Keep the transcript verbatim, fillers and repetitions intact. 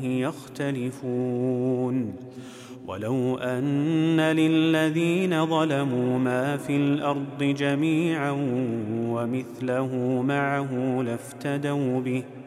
يختلفون ولو أن للذين ظلموا ما في الأرض جميعا ومثله معه لافتدوا به